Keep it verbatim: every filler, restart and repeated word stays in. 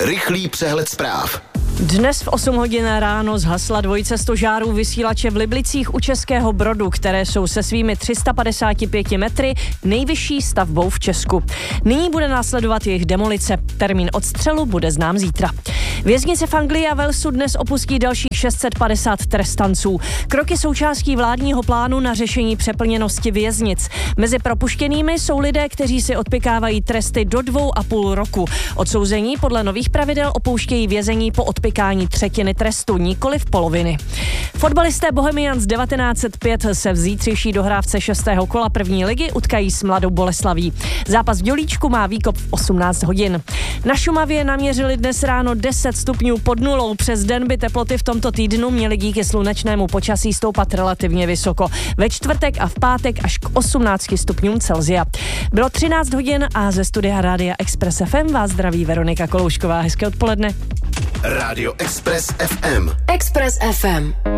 Rychlý přehled zpráv. Dnes v osm hodin ráno zhasla dvojice stožárů vysílače v Liblicích u Českého Brodu, které jsou se svými tři sta padesát pět metry nejvyšší stavbou v Česku. Nyní bude následovat jejich demolice. Termín odstřelu bude znám zítra. Věznice v Anglii a Walesu dnes opustí dalších šest set padesát trestanců. Kroky součástí vládního plánu na řešení přeplněnosti věznic. Mezi propuštěnými jsou lidé, kteří si odpikávají tresty do dvou a půl roku. Odsouzení podle nových pravidel opouštějí vězení po odpikání třetiny trestu, nikoli v poloviny. Fotbalisté Bohemians devatenáct set pět se v zítřejší dohrávce šestého kola první ligy utkají s Mladou Boleslaví. Zápas v Dělíčku má výkop v osmnáct hodin. Na Šumavě naměřili dnes ráno deset stupňů pod nulou. Přes den by teploty v tomto týdnu měly díky slunečnému počasí stoupat relativně vysoko. Ve čtvrtek a v pátek až k osmnácti stupňům Celsia. Bylo třináct hodin a ze studia Rádia Express F M vás zdraví Veronika Koloušková. Hezké odpoledne. Rádio Express F M. Express F M.